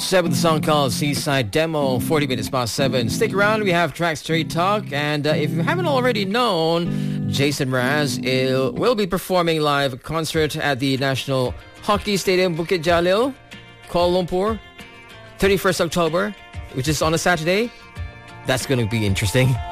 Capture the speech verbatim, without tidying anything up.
Set with the song called Seaside Demo, forty minutes past seven. Stick around, we have Track Straight Talk. And uh, if you haven't already known, Jason Mraz il, will be performing live concert at the National Hockey Stadium, Bukit Jalil, Kuala Lumpur, thirty-first October, which is on a Saturday. That's going to be interesting.